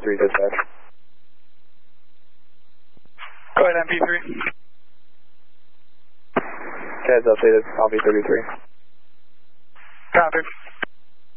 MP3 dispatch. Go ahead, MP3. CAD's updated, I'll be 33. Copy.